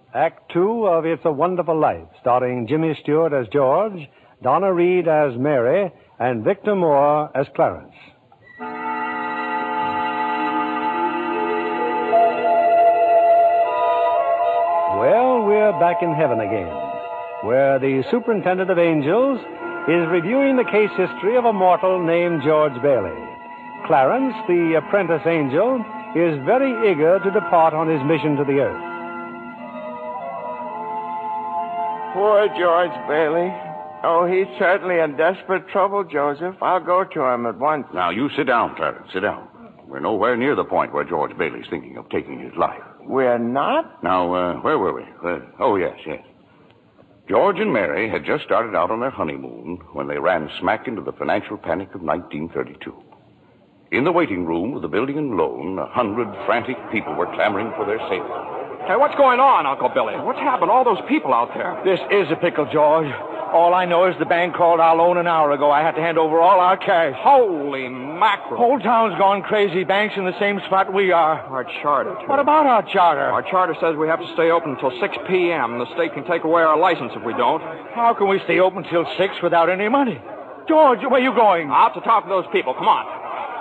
Act Two of It's a Wonderful Life, starring Jimmy Stewart as George, Donna Reed as Mary, and Victor Moore as Clarence. Well, we're back in heaven again, where the superintendent of angels is reviewing the case history of a mortal named George Bailey. Clarence, the apprentice angel, is very eager to depart on his mission to the earth. Poor George Bailey. Oh, he's certainly in desperate trouble, Joseph. I'll go to him at once. Now, you sit down, Clarence. Sit down. We're nowhere near the point where George Bailey's thinking of taking his life. We're not? Now, where were we? Yes. George and Mary had just started out on their honeymoon when they ran smack into the financial panic of 1932. In the waiting room of the Building and Loan, 100 frantic people were clamoring for their safety. Hey, what's going on, Uncle Billy? What's happened? All those people out there. This is a pickle, George. All I know is the bank called our loan an hour ago. I had to hand over all our cash. Holy mackerel. Whole town's gone crazy. Bank's in the same spot we are. Our charter, too. What about our charter? Our charter says we have to stay open until 6 p.m. The state can take away our license if we don't. How can we stay open till 6 without any money? George, where are you going? Out to talk to those people. Come on.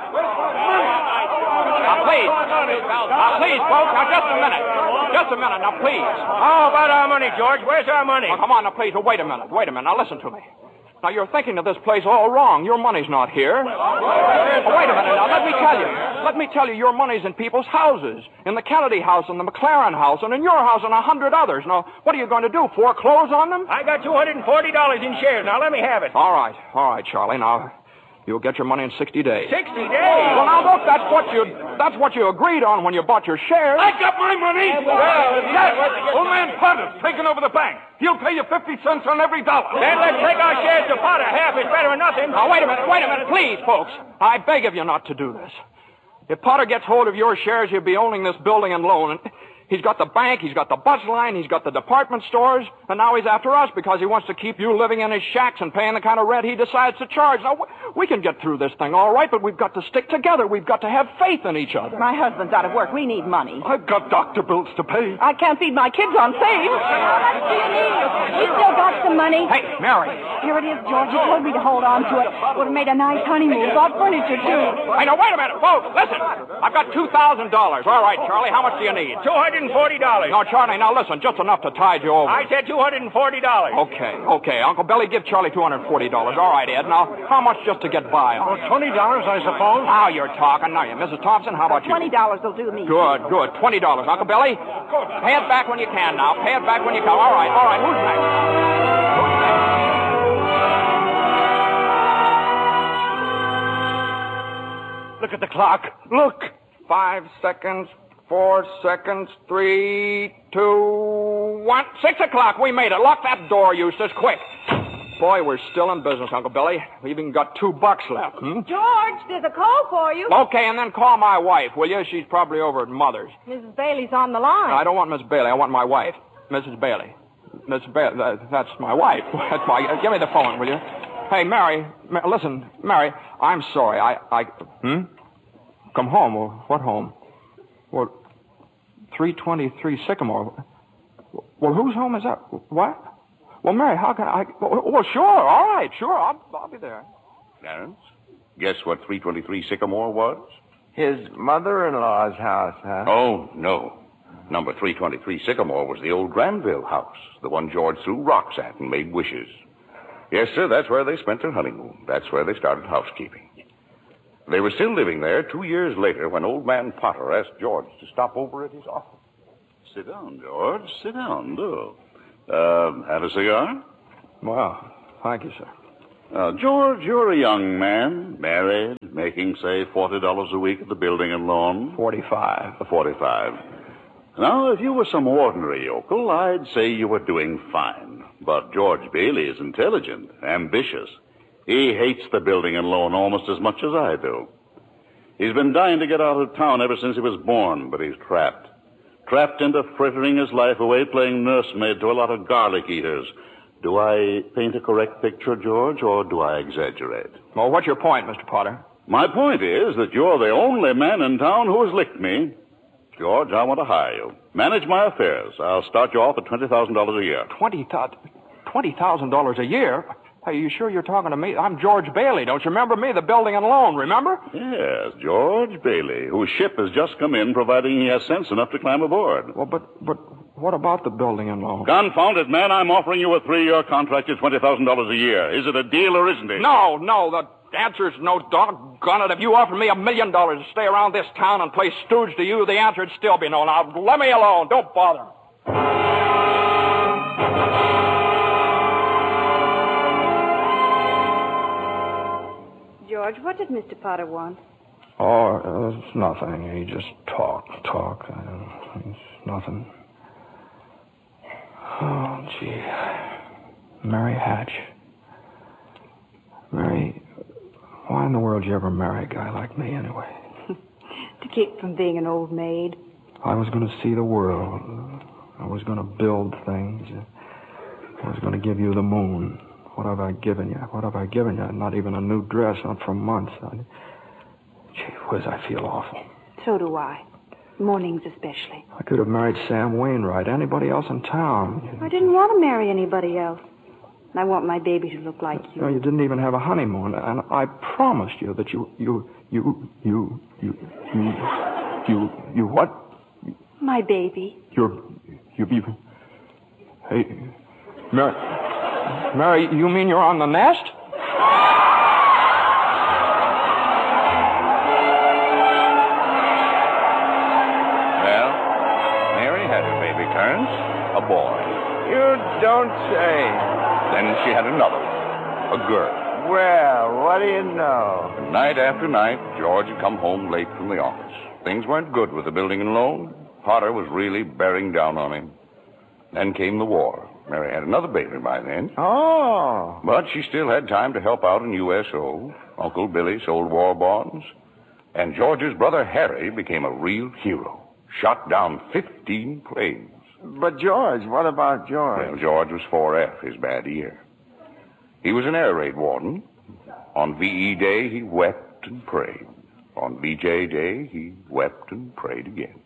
Now, please. Please, folks. Now, just a minute. Just a minute. Now, please. How about our money, George? Where's our money? Now, come on. Now, please. Oh, wait a minute. Now, listen to me. Now, you're thinking of this place all wrong. Your money's not here. Oh, wait a minute. Now, let me tell you, your money's in people's houses. In the Kennedy house, and the McLaren house, and in your house, and 100 others. Now, what are you going to do? Foreclose on them? I got $240 in shares. Now, let me have it. All right, Charlie. Now, you'll get your money in 60 days. 60 days? Well, now, look, that's what you agreed on when you bought your shares. I got my money. Old man Potter's taking over the bank. He'll pay you 50 cents on every dollar. Then let's take our shares to Potter. Half is better than nothing. Now, wait a minute. Please, folks. I beg of you not to do this. If Potter gets hold of your shares, he'll be owning this building and loan. He's got the bank, he's got the bus line, he's got the department stores, and now he's after us because he wants to keep you living in his shacks and paying the kind of rent he decides to charge. Now, we can get through this thing all right, but we've got to stick together. We've got to have faith in each other. My husband's out of work. We need money. I've got doctor bills to pay. I can't feed my kids on saved. How much do you need? We still got some money. Hey, Mary. Here it is, George. You told me to hold on to it. Would have made a nice honeymoon. Bought furniture, too. Hey, now, wait a minute, folks. Listen. I've got $2,000. All right, Charlie, how much do you need? $240. No, Charlie, now listen, just enough to tide you over. I said $240. Okay. Uncle Billy, give Charlie $240. All right, Ed. Now, how much just to get by on? $20, I suppose. Now you're talking. Now, Mrs. Thompson, how about you? $20 will do me. Good. $20. Uncle Billy, pay it back when you can now. Pay it back when you can. All right. Who's next? Look at the clock. Look. 5 seconds. 4 seconds, 3, 2, 1. 6 o'clock. We made it. Lock that door, Eustace, quick. Boy, we're still in business, Uncle Billy. We've even got $2 left. George, there's a call for you. Okay, and then call my wife, will you? She's probably over at Mother's. Mrs. Bailey's on the line. I don't want Miss Bailey. I want my wife, Mrs. Bailey. Mrs. Bailey, that's my wife. Give me the phone, will you? Hey, Mary, listen, Mary, I'm sorry. Come home. Well, what home? Well, 323 Sycamore. Well, whose home is that? What? Well, Mary, how can I... Well, sure, all right, sure, I'll be there. Clarence, guess what 323 Sycamore was? His mother-in-law's house, huh? Oh, no. Number 323 Sycamore was the old Granville house, the one George threw rocks at and made wishes. Yes, sir, that's where they spent their honeymoon. That's where they started housekeeping. They were still living there 2 years later when old man Potter asked George to stop over at his office. Sit down, George. Sit down, do. Have a cigar? Well, thank you, sir. George, you're a young man, married, making, say, $40 a week at the Building and Loan. 45. 45. Now, if you were some ordinary yokel, I'd say you were doing fine. But George Bailey is intelligent, ambitious. He hates the Building and Loan almost as much as I do. He's been dying to get out of town ever since he was born, but he's trapped. Trapped into frittering his life away playing nursemaid to a lot of garlic eaters. Do I paint a correct picture, George, or do I exaggerate? Well, what's your point, Mr. Potter? My point is that you're the only man in town who has licked me. George, I want to hire you. Manage my affairs. I'll start you off at $20,000 a year. $20,000 a year? Are you sure you're talking to me? I'm George Bailey. Don't you remember me? The building and loan, remember? Yes, George Bailey, whose ship has just come in, providing he has sense enough to climb aboard. Well, but what about the building and loan? Confound it, man. I'm offering you a 3-year contract at $20,000 a year. Is it a deal or isn't it? No. The answer's no, doggone it. If you offered me $1 million to stay around this town and play stooge to you, the answer'd still be no. Now, let me alone. Don't bother. George, what did Mr. Potter want? Oh, it's nothing. He just talk. It's nothing. Oh, gee. Mary Hatch. Mary, why in the world did you ever marry a guy like me anyway? To keep from being an old maid. I was going to see the world. I was going to build things. I was going to give you the moon. What have I given you? Not even a new dress, not for months. Gee whiz, I feel awful. So do I. Mornings especially. I could have married Sam Wainwright, anybody else in town. I didn't want to marry anybody else. I want my baby to look like you. No, you didn't even have a honeymoon, and I promised you that you what? My baby. Hey, Mary, you mean you're on the nest? Well, Mary had her baby, Clarence, a boy. You don't say. Then she had another one, a girl. Well, what do you know? Night after night, George had come home late from the office. Things weren't good with the building and loan. Potter was really bearing down on him. Then came the war. Mary had another baby by then. Oh. But she still had time to help out in USO. Uncle Billy sold war bonds. And George's brother Harry became a real hero. Shot down 15 planes. But George, what about George? Well, George was 4F, his bad year. He was an air raid warden. On VE Day, he wept and prayed. On VJ Day, he wept and prayed again.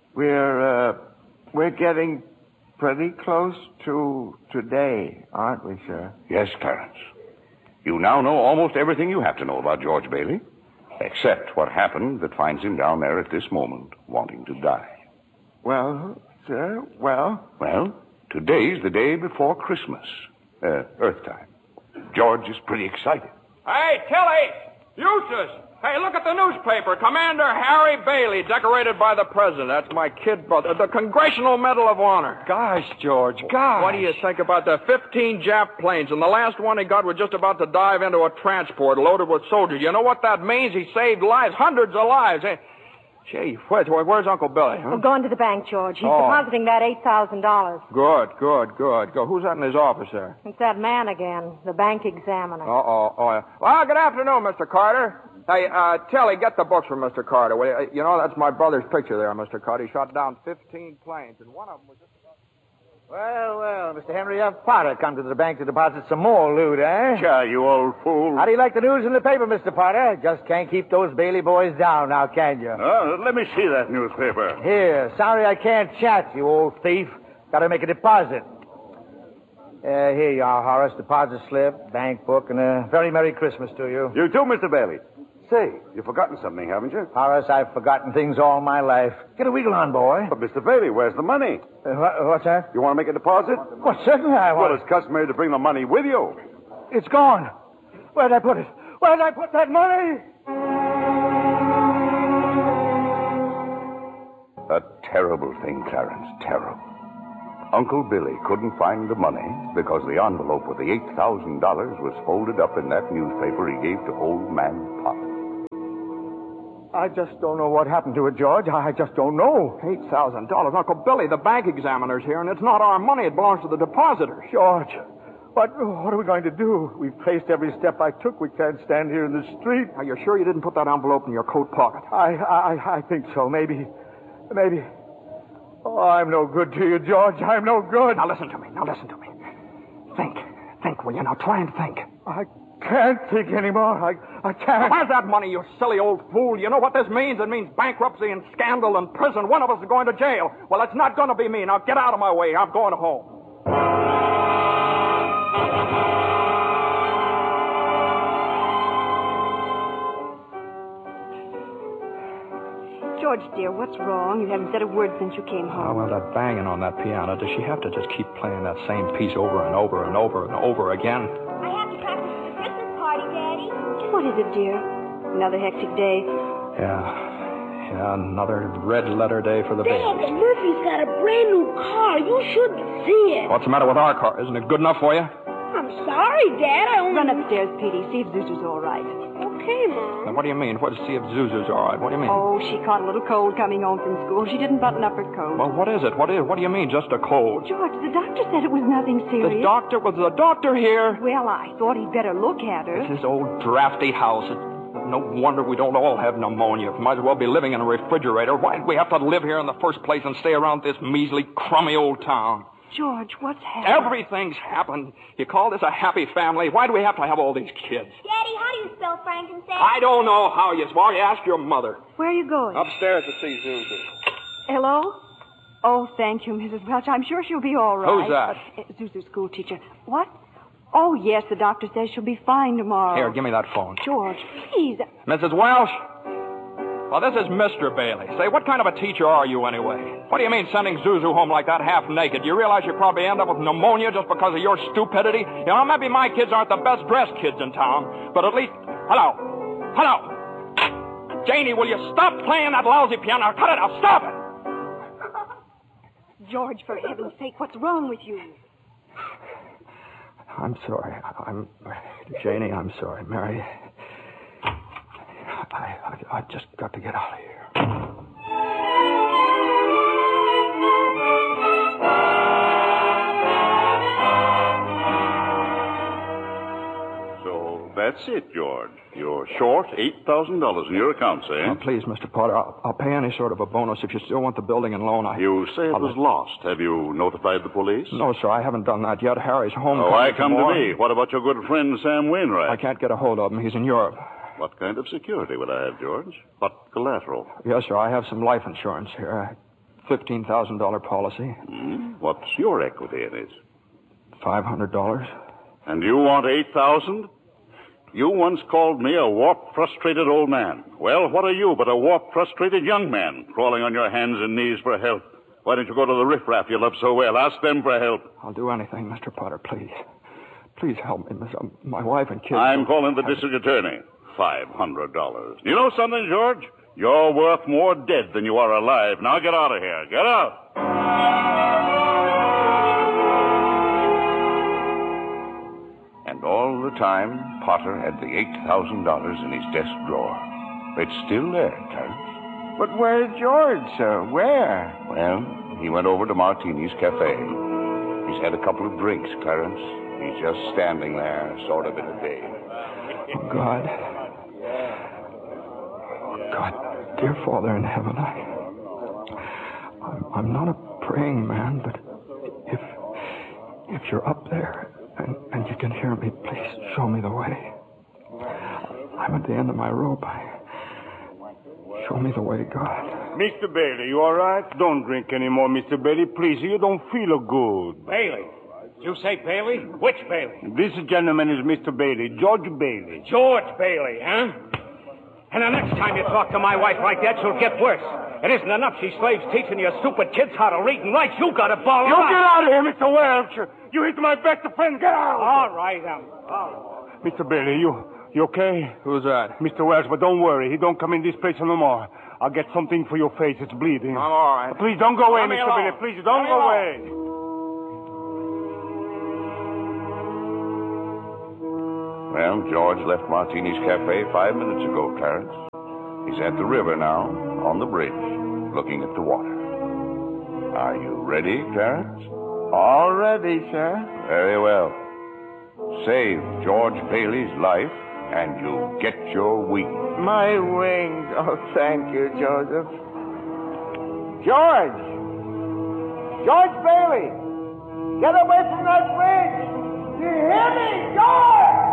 We're getting pretty close to today, aren't we, sir? Yes, Clarence. You now know almost everything you have to know about George Bailey, except what happened that finds him down there at this moment, wanting to die. Well, sir, well? Well, today's the day before Christmas, Earth time. George is pretty excited. Hey, Tilly! Eustace! Hey, look at the newspaper. Commander Harry Bailey, decorated by the president. That's my kid brother. The Congressional Medal of Honor. Gosh, George, gosh. What do you think about the 15 Jap planes? And the last one he got was just about to dive into a transport loaded with soldiers. You know what that means? He saved lives, hundreds of lives. Hey, gee, where's Uncle Billy? Huh? We're going to the bank, George. He's depositing that $8,000. Good. Who's that in his office there? It's that man again, the bank examiner. Oh, yeah. Well, good afternoon, Mr. Carter. Hey, Tilly, get the books from Mr. Carter. You know, that's my brother's picture there, Mr. Carter. He shot down 15 planes, and one of them was just about... Well, Mr. Henry F. Potter come to the bank to deposit some more loot, eh? Sure, you old fool. How do you like the news in the paper, Mr. Potter? Just can't keep those Bailey boys down now, can you? Let me see that newspaper. Here, sorry I can't chat, you old thief. Got to make a deposit. Here you are, Horace. Deposit slip, bank book, and a very Merry Christmas to you. You too, Mr. Bailey. Say, you've forgotten something, haven't you? Horace, I've forgotten things all my life. Get a wiggle on, boy. But, Mr. Bailey, where's the money? What's that? You want to make a deposit? Well, certainly I want. Well, it's customary to bring the money with you. It's gone. Where'd I put it? Where'd I put that money? A terrible thing, Clarence, terrible. Uncle Billy couldn't find the money because the envelope with the $8,000 was folded up in that newspaper he gave to old man Potter. I just don't know what happened to it, George. I just don't know. $8,000. Uncle Billy, the bank examiner's here, and it's not our money. It belongs to the depositors. George, what are we going to do? We've traced every step I took. We can't stand here in the street. Are you sure you didn't put that envelope in your coat pocket? I think so. Maybe. Oh, I'm no good to you, George. I'm no good. Now listen to me. Think, will you? Now try and think. I can't think anymore. I can't. Where's that money, you silly old fool? You know what this means? It means bankruptcy and scandal and prison. One of us is going to jail. Well, it's not going to be me. Now get out of my way. I'm going home. George, dear, what's wrong? You haven't said a word since you came Oh, home. well, that banging on that piano. Does she have to just keep playing that same piece over and over and over and over again? I have to practice for the Christmas party, Daddy. What is it, dear? Another hectic day. Yeah, another red letter day for the Dad, baby. Murphy's got a brand new car. You should see it. What's the matter with our car? Isn't it good enough for you? I'm sorry, Dad. I only... Run upstairs, Petey. See if Zuzu's all right. Okay, Mom. Now, what do you mean? What, see if Zuzu's all right? What do you mean? Oh, she caught a little cold coming home from school. She didn't button up her coat. Well, what is it? What do you mean, just a cold? George, the doctor said it was nothing serious. Was the doctor here? Well, I thought he'd better look at her. It's this old drafty house. No wonder we don't all have pneumonia. Might as well be living in a refrigerator. Why did we have to live here in the first place and stay around this measly, crummy old town? George, what's happened? Everything's happened. You call this a happy family? Why do we have to have all these kids? Daddy, how do you spell frankincense? I don't know how you spell. You ask your mother. Where are you going? Upstairs to see Zuzu. Hello? Oh, thank you, Mrs. Welch. I'm sure she'll be all right. Who's that? Zuzu's school teacher. What? Oh, yes, the doctor says she'll be fine tomorrow. Here, give me that phone. George, please. Mrs. Welsh? Well, this is Mr. Bailey. Say, what kind of a teacher are you anyway? What do you mean sending Zuzu home like that half naked? You realize you probably end up with pneumonia just because of your stupidity? You know, maybe my kids aren't the best dressed kids in town, but at least... Hello? Janie, will you stop playing that lousy piano? Cut it out. Stop it. George, for heaven's sake, what's wrong with you? I'm sorry. Janie, I'm sorry. Mary, I've just got to get out of here. So that's it, George. You're short $8,000 in your accounts, eh? Now, please, Mr. Potter, I'll pay any sort of a bonus if you still want the building and loan. You say it was lost. Have you notified the police? No, sir, I haven't done that yet. Harry's home. Oh, I come to me. What about your good friend, Sam Wainwright? I can't get a hold of him. He's in Europe. What kind of security would I have, George? What collateral? Yes, sir, I have some life insurance here. $15,000 policy. What's your equity in it? $500. And you want $8,000? You once called me a warped, frustrated old man. Well, what are you but a warped, frustrated young man crawling on your hands and knees for help? Why don't you go to the riffraff you love so well? Ask them for help. I'll do anything, Mr. Potter, please. Please help me, Miss. My wife and kids... I'm calling the district attorney. $500. You know something, George? You're worth more dead than you are alive. Now get out of here. Get out. And all the time, Potter had the $8,000 in his desk drawer. It's still there, Clarence. But where's George, sir? Where? Well, he went over to Martini's Cafe. He's had a couple of drinks, Clarence. He's just standing there, sort of in a daze. Oh, God. God, dear Father in heaven, I'm not a praying man, but if you're up there and you can hear me, please show me the way. I'm at the end of my rope. Show me the way, God. Mr. Bailey, you all right? Don't drink anymore, Mr. Bailey. Please, you don't feel good. Bailey. Did you say Bailey? Which Bailey? This gentleman is Mr. Bailey, George Bailey. George Bailey, huh? And the next time you talk to my wife like that, she'll get worse. It isn't enough she slaves teaching your stupid kids how to read and write. You got to ball You get out of here, Mr. Welch. You hit my best friend. Get out. All right, Mr. Bailey, you okay? Who's that? Mr. Welch, but don't worry. He don't come in this place no more. I'll get something for your face. It's bleeding. I'm all right. Please don't go away, Let me Mr. alone. Bailey. Please don't go away. Well, George left Martini's Cafe 5 minutes ago, Clarence. He's at the river now, on the bridge, looking at the water. Are you ready, Clarence? All ready, sir. Very well. Save George Bailey's life, and you get your wings. My wings. Oh, thank you, Joseph. George! George Bailey! Get away from that bridge! You hear me? George!